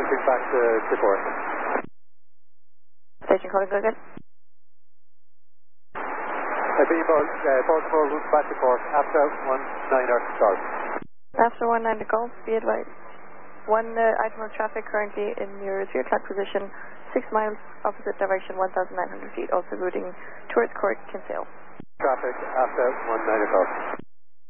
Bring back to Tiport. Station calling, go again. Baltimore route back to Cork after 19er Golf. After 19 Golf, be advised. One item of traffic currently in your 0 track position, 6 miles opposite direction, 1,900 feet, also routing towards Cork, Kinsale. Traffic after 19er Golf.